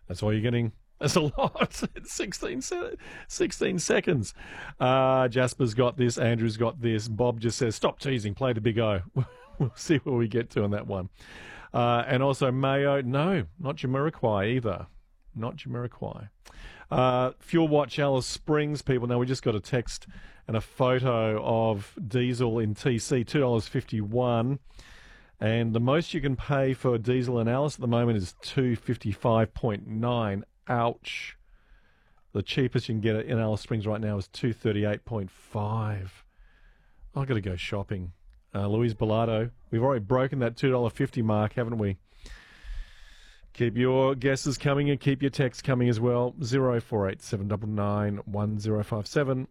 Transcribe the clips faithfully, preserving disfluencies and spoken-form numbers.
That's all you're getting. That's a lot. It's sixteen, se- sixteen seconds. Uh, Jasper's got this. Andrew's got this. Bob just says, stop teasing. Play the big O. We'll see where we get to on that one. Uh, and also Mayo. No, not Jamiroquai either. Not Jamiroquai. Uh, Fuel Watch Alice Springs, people. Now, we just got a text and a photo of diesel in T C, two dollars fifty-one. And the most you can pay for diesel in Alice at the moment is two dollars fifty-five point nine. Ouch. The cheapest you can get it in Alice Springs right now is two dollars thirty-eight point five. I've got to go shopping. Uh, Luis Bilardo, we've already broken that two dollars fifty mark, haven't we? Keep your guesses coming and keep your texts coming as well. zero four eight seven nine nine one zero five seven.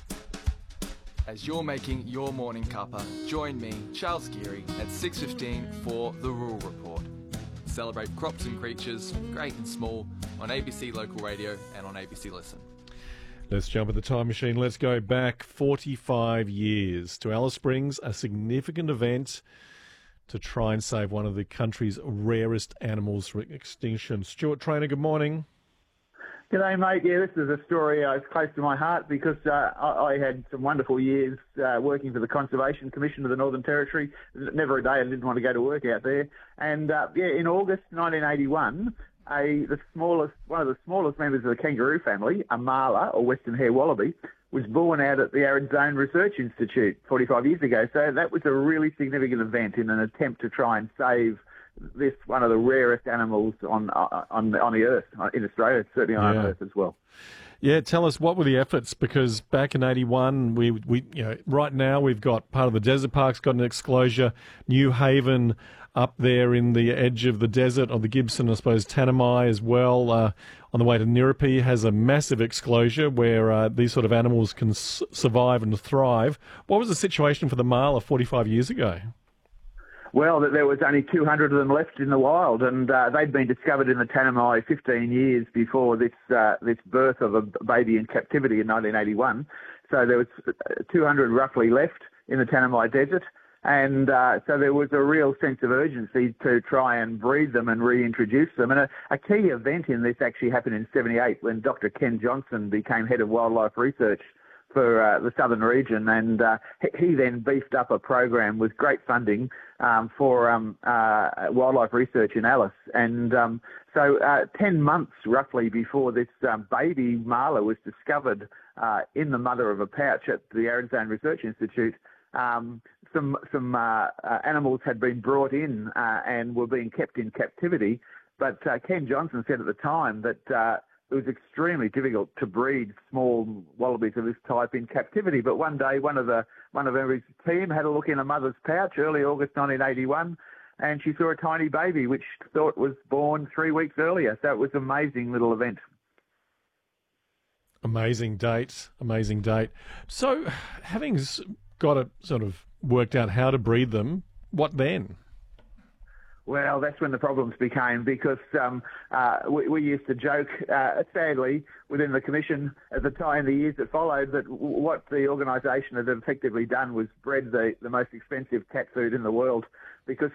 As you're making your morning cuppa, join me, Charles Geary, at six fifteen for The Rural Report. Celebrate crops and creatures, great and small, on A B C Local Radio and on A B C Listen. Let's jump at the time machine. Let's go back forty-five years to Alice Springs, a significant event to try and save one of the country's rarest animals from extinction. Stuart Traynor, good morning. G'day, mate. Yeah, this is a story uh, close to my heart because uh, I, I had some wonderful years uh, working for the Conservation Commission of the Northern Territory. Never a day I didn't want to go to work out there. And, uh, yeah, in August nineteen eighty-one, a the smallest one of the smallest members of the kangaroo family, a marla, or western hair wallaby, was born out at the Arid Zone Research Institute forty-five years ago. So that was a really significant event in an attempt to try and save this one of the rarest animals on on on the earth in Australia, certainly on Yeah. Earth as well. Yeah, tell us, what were the efforts? Because back in eighty-one, we we you know right now we've got part of the desert park's got an exclosure. New Haven up there in the edge of the desert, or the Gibson, I suppose, Tanami as well, uh, on the way to Nirrupi, has a massive exclosure where uh, these sort of animals can s- survive and thrive. What was the situation for the marla forty-five years ago? Well, that there was only two hundred of them left in the wild, and uh, they'd been discovered in the Tanami fifteen years before this uh, this birth of a baby in captivity in nineteen eighty-one. So there was two hundred roughly left in the Tanami Desert, and uh, so there was a real sense of urgency to try and breed them and reintroduce them. And a, a key event in this actually happened in seventy-eight when Doctor Ken Johnson became head of wildlife research for uh, the southern region, and uh, he then beefed up a program with great funding um, for um, uh, wildlife research in Alice. And um, so uh, ten months roughly before this um, baby marla was discovered uh, in the mother of a pouch at the Arid Zone Research Institute, um, some, some uh, uh, animals had been brought in uh, and were being kept in captivity. But uh, Ken Johnson said at the time that uh, it was extremely difficult to breed small wallabies of this type in captivity. But one day, one of the one of his team had a look in a mother's pouch, early August nineteen eighty-one, and she saw a tiny baby which thought was born three weeks earlier. So it was an amazing little event. Amazing date, amazing date. So, having s- got it sort of worked out how to breed them, what then? Well, that's when the problems became, because um, uh, we, we used to joke, uh, sadly, within the Commission at the time, the years that followed, that w- what the organisation had effectively done was bred the, the most expensive cat food in the world, because